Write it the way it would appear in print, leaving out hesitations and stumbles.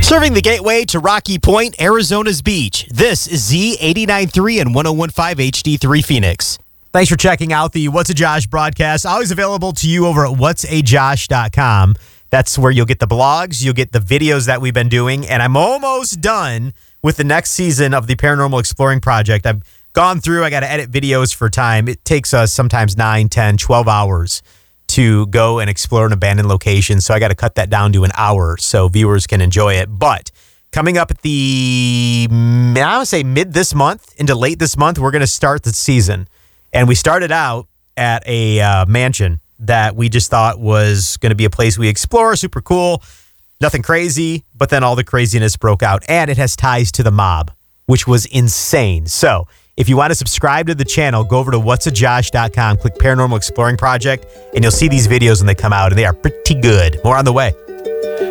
Serving the gateway to Rocky Point, Arizona's beach. This is Z89.3 and 101.5 HD3 Phoenix. Thanks for checking out the What's a Josh broadcast. Always available to you over at whatsajosh.com. That's where you'll get the blogs, you'll get the videos that we've been doing, and I'm almost done with the next season of the Paranormal Exploring Project. I've gone through, I got to edit videos for time. It takes us sometimes 9, 10, 12 hours to go and explore an abandoned location. So I got to cut that down to an hour so viewers can enjoy it. But coming up at I would say mid this month into late this month, we're going to start the season. And we started out at a mansion that we just thought was going to be a place we explore. Super cool. Nothing crazy. But then all the craziness broke out. And it has ties to the mob, which was insane. So if you want to subscribe to the channel, go over to whatsajosh.com, click Paranormal Exploring Project, and you'll see these videos when they come out, and they are pretty good. More on the way.